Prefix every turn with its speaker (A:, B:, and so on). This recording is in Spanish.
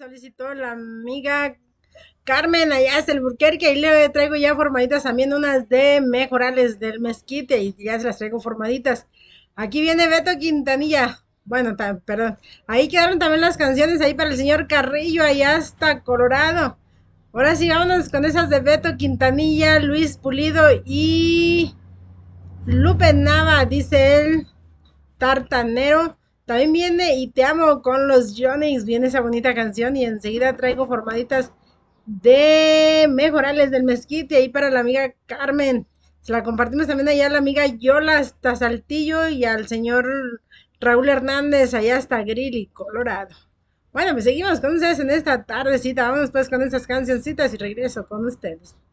A: solicitó la amiga Carmen allá hasta el Burquerque y le traigo ya formaditas también unas de mejorales del mezquite y ya se las traigo formaditas. Aquí viene Beto Quintanilla. Bueno, perdón. Ahí quedaron también las canciones ahí para el señor Carrillo allá hasta Colorado. Ahora sí, vámonos con esas de Beto Quintanilla, Luis Pulido y Lupe Nava, dice él. Tartanero. También viene Y Te Amo con los Johnny's. Viene esa bonita canción y enseguida traigo formaditas de Mejorales del Mezquite ahí para la amiga Carmen. Se la compartimos también allá a la amiga Yola hasta Saltillo y al señor Raúl Hernández allá hasta Greeley, Colorado. Bueno, pues seguimos con ustedes en esta tardecita. Vamos pues con estas cancioncitas y regreso con ustedes.